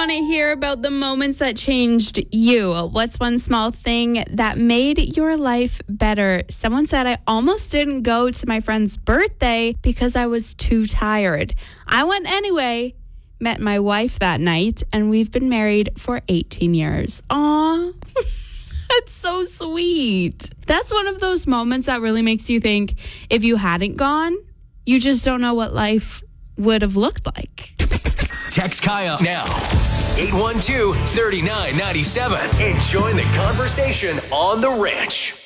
want to hear about the moments that changed you. What's one small thing that made your life better? Someone said, I almost didn't go to my friend's birthday because I was too tired. I went anyway, met my wife that night, and we've been married for 18 years. Aw, that's so sweet. That's one of those moments that really makes you think if you hadn't gone, you just don't know what life would have looked like. Text Kaya now. 812-3997 and join the conversation on The Ranch.